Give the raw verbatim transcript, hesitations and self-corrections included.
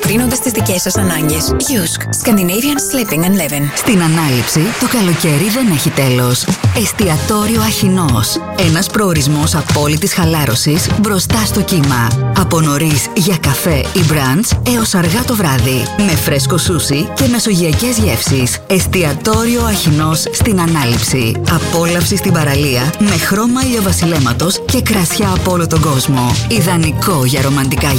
ανταποκρίνονται στις δικές σας ανάγκες. Yusk, Scandinavian Sleeping and Living. Στην Ανάληψη, το καλοκαίρι δεν έχει τέλος. Εστιατόριο Αχινός. Ένας προορισμός απόλυτης χαλάρωσης μπροστά στο κύμα. Από νωρίς για καφέ ή μπραντς έως αργά το βράδυ. Με φρέσκο σούσι και μεσογειακές γεύσεις. Εστιατόριο Αχινός στην Ανάληψη. Απόλαυση στην παραλία με χρώμα ηλιοβασιλέματος και κρασιά από όλο τον κόσμο. Ιδανικό για ρομαντικά